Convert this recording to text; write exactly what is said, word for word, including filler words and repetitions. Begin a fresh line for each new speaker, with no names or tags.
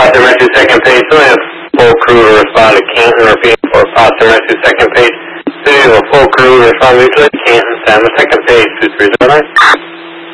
Foster Rescue second page. So we have full crew to respond to Canton. Repeat for Foster Rescue second page. So we have a full crew to respond mutually. Canton, stand the second page. two three zero nine.